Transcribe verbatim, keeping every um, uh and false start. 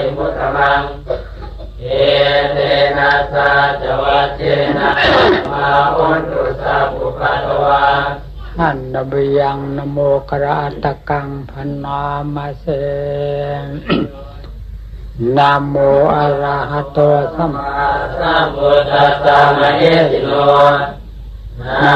วิมุตตมังเอเตนะสาจวัชเชนะมาอุนตุสัพพุปัตวาอันนบยังนโมกราตกังพนามาเสนะโมอะระหะโตสัมมาสัมพุทธัสสะมะเอติโล